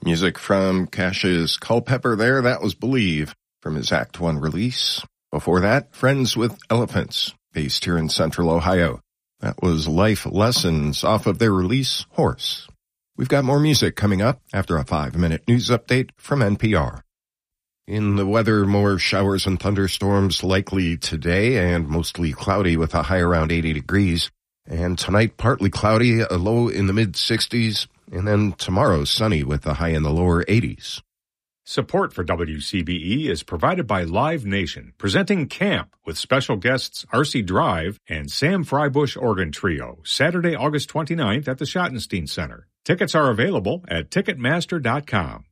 Music from Cash's Culpepper there, that was Believe from his Act 1 release. Before that, Friends with Elephants, based here in Central Ohio. That was Life Lessons off of their release, Horse. We've got more music coming up after a 5-minute news update from NPR. In the weather, more showers and thunderstorms likely today and mostly cloudy with a high around 80 degrees. And tonight, partly cloudy, a low in the mid-60s. And then tomorrow, sunny with a high in the lower 80s. Support for WCBE is provided by Live Nation, presenting Camp with special guests R.C. Drive and Sam Freibush Organ Trio, Saturday, August 29th at the Schottenstein Center. Tickets are available at Ticketmaster.com.